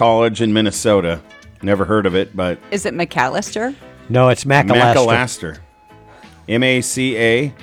College in Minnesota. Never heard of it, but... Is it McAllister? No, it's McAllister. McAllister. M-A-C-A.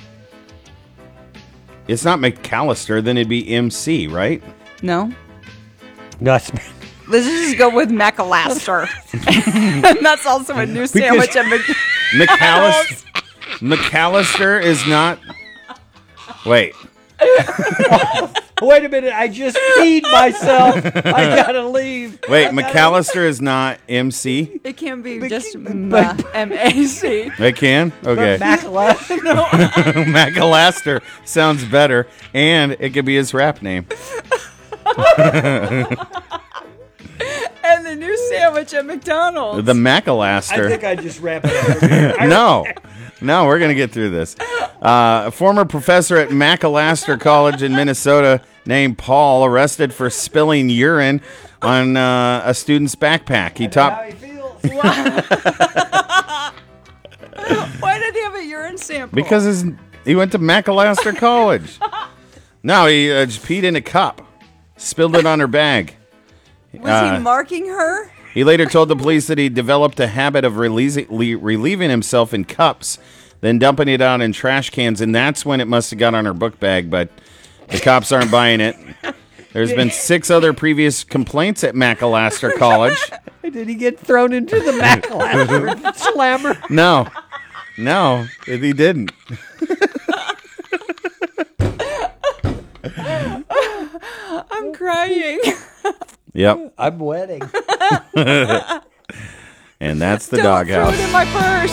It's not McAllister, then it'd be M-C, right? No. No, it's... Let's just go with McAllister. And that's also a new sandwich at McAllister. McAllister is not... Wait. Wait a minute, I just feed myself. I gotta leave. Wait, McAllister is not MC? It can be just M-A-C. It can? Okay. McAllister. McAllister sounds better, and it could be his rap name. And the new sandwich at McDonald's. The I McAllister. think I just wrap it up here. No, we're going to get through this. A former professor at McAllister College in Minnesota named Paul arrested for spilling urine on a student's backpack. He How taught... he feels. Why did he have a urine sample? Because he went to McAllister College. No, he just peed in a cup. Spilled it on her bag. Was he marking her? He later told the police that he developed a habit of relieving himself in cups, then dumping it out in trash cans, and that's when it must have got on her book bag, but the cops aren't buying it. There's been 6 other previous complaints at McAllister College. Did he get thrown into the McAllister slammer? No, he didn't. I'm crying. Yep. I'm wedding. And that's the Don't throw doghouse. it in my purse.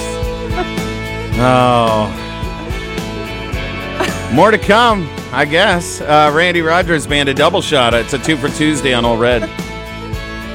Oh. More to come, I guess. Randy Rogers Band, a double shot. It's a 2 for Tuesday on Old Red.